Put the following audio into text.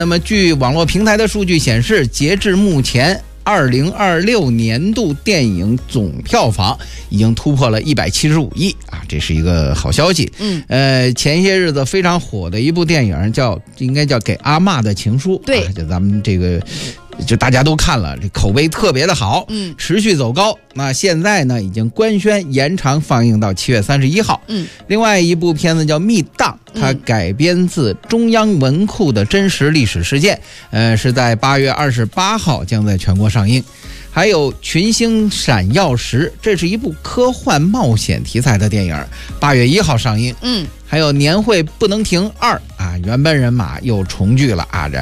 那么据网络平台的数据显示，截至目前2026年度电影总票房已经突破了175亿啊，这是一个好消息。前些日子非常火的一部电影应该叫《给阿嬷的情书》， 对， 就咱们这个就大家都看了，这口碑特别的好，持续走高。那现在呢，已经官宣延长放映到7月31号。另外一部片子叫《密档》，它改编自中央文库的真实历史事件，是在8月28号将在全国上映。还有《群星闪耀时》，这是一部科幻冒险题材的电影，8月1号上映。还有《年会不能停2》啊，原班人马又重聚了啊，